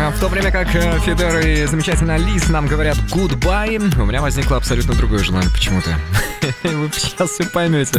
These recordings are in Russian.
В то время как Федор и замечательная Лиз нам говорят goodbye, у меня возникло абсолютно другое желание почему-то. Вы сейчас все поймете.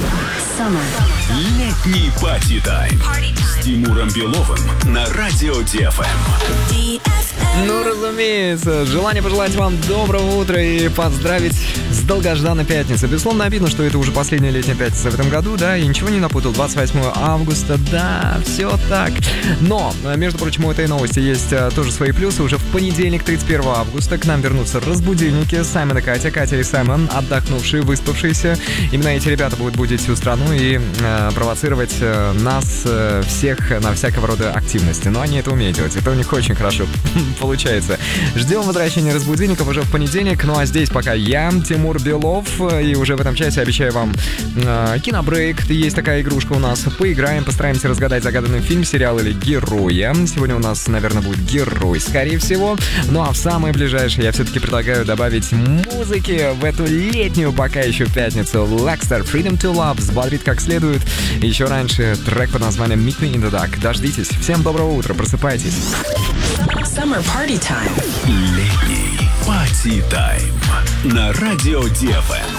Летний пати-тайм с Тимуром Беловым на Радио DFM. Ну, разумеется, желание пожелать вам доброго утра и поздравить с долгожданной пятницей. Безусловно, обидно, что это уже последняя летняя пятница в этом году, да, и ничего не напутал. 28 августа, да, все так. Но, между прочим, у этой новости есть тоже свои плюсы. Уже в понедельник, 31 августа, к нам вернутся разбудильники Саймон и Катя. Катя и Саймон, отдохнувшие, выспавшиеся. Именно эти ребята будут будить всю страну и провоцировать нас всех на всякого рода активности. Но они это умеют делать, это у них очень хорошо получается. Ждем возвращения разбудильников уже в понедельник. Ну а здесь пока я, Тимур Белов, и уже в этом часе обещаю вам кинобрейк. Есть такая игрушка у нас. Поиграем, постараемся разгадать загаданный фильм, сериал или героя. Сегодня у нас, наверное, будет герой, скорее всего. Ну а в самое ближайшее я все-таки предлагаю добавить музыки в эту летнюю пока еще пятницу. Lexter, Freedom to Love, взбодрит как следует. Еще раньше трек под названием Meet Me in the Dark. Дождитесь. Всем доброго утра, просыпайтесь. Summer Party Time. Летний пати-тайм на Радио DFM.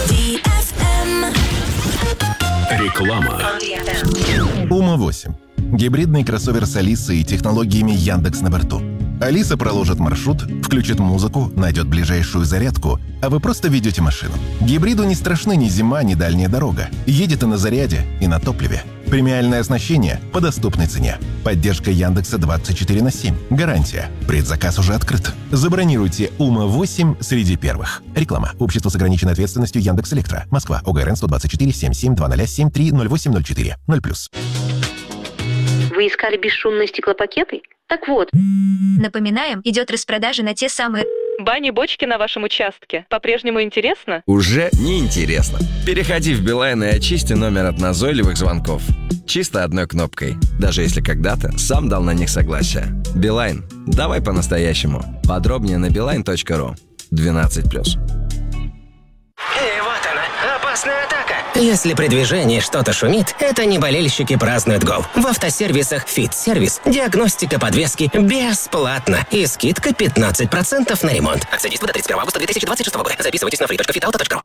Реклама. Ума 8. Гибридный кроссовер с Алисой и технологиями Яндекс на борту. Алиса проложит маршрут, включит музыку, найдет ближайшую зарядку, а вы просто ведете машину. Гибриду не страшны ни зима, ни дальняя дорога. Едет и на заряде, и на топливе. Премиальное оснащение по доступной цене. Поддержка Яндекса 24/7. Гарантия. Предзаказ уже открыт. Забронируйте Ума 8 среди первых. Реклама. Общество с ограниченной ответственностью Яндекс.Электро. Москва. ОГРН 124 77 0073 0804 0+. Вы искали бесшумные стеклопакеты? Так вот. Напоминаем, идет распродажа на те самые... Бани-бочки на вашем участке. По-прежнему интересно? Уже неинтересно. Переходи в Билайн и очисти номер от назойливых звонков. Чисто одной кнопкой. Даже если когда-то сам дал на них согласие. Билайн. Давай по-настоящему. Подробнее на beeline.ru. 12+. Вот она, опасная атака. Если при движении что-то шумит, это не болельщики празднуют гол. В автосервисах «Фит-сервис» диагностика подвески бесплатно и скидка 15% на ремонт. Акция действует до 31 августа 2026 года. Записывайтесь на free.fitauto.ru.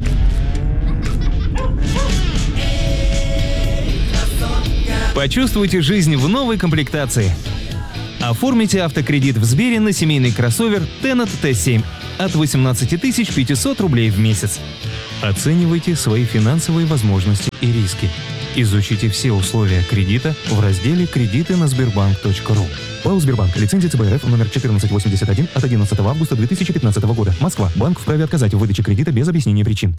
Почувствуйте жизнь в новой комплектации. Оформите автокредит в Сбере на семейный кроссовер Tennet T7 от 18 500 рублей в месяц. Оценивайте свои финансовые возможности и риски. Изучите все условия кредита в разделе «Кредиты на Сбербанк.ру». ПАО «Сбербанк». Лицензия ЦБРФ номер 1481 от 11 августа 2015 года. Москва. Банк вправе отказать в выдаче кредита без объяснения причин.